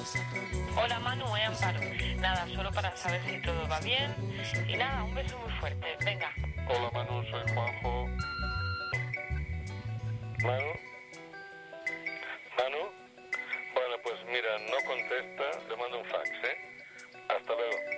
Hola Manu, Amparo. Nada, solo para saber si todo va bien. Y nada, un beso muy fuerte. Venga. Hola Manu, soy Juanjo. Manu. Manu. Bueno, pues mira, no contesta, le mando un fax, ¿eh? Hasta luego.